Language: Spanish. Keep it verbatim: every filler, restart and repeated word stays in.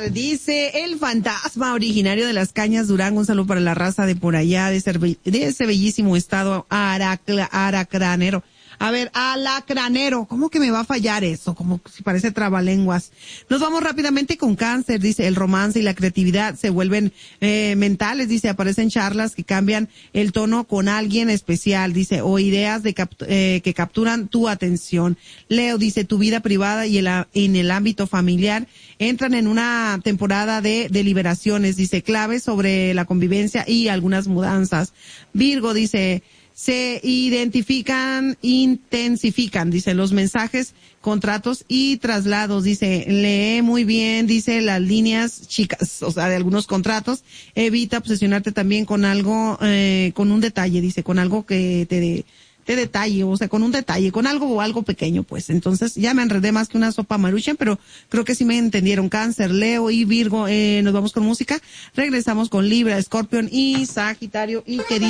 dice el fantasma originario de las Cañas, Durango. Un saludo para la raza de por allá, de ese, de ese bellísimo estado aracla, aracranero. A ver, alacranero, ¿cómo que me va a fallar eso? Como si parece trabalenguas. Nos vamos rápidamente con Cáncer, dice, el romance y la creatividad se vuelven eh, mentales, dice, aparecen charlas que cambian el tono con alguien especial, dice, o ideas de capt eh, que capturan tu atención. Leo, dice, tu vida privada y el, en el ámbito familiar entran en una temporada de deliberaciones, dice, claves sobre la convivencia y algunas mudanzas. Virgo, dice, se identifican, intensifican, dice, los mensajes, contratos y traslados, dice, lee muy bien, dice, las líneas chicas, o sea, de algunos contratos, evita obsesionarte también con algo, eh, con un detalle, dice, con algo que te de, te detalle, o sea, con un detalle, con algo o algo pequeño, pues. Entonces, ya me enredé más que una sopa maruchan, pero creo que sí me entendieron. Cáncer, Leo y Virgo, eh, nos vamos con música, regresamos con Libra, Escorpión y Sagitario y querido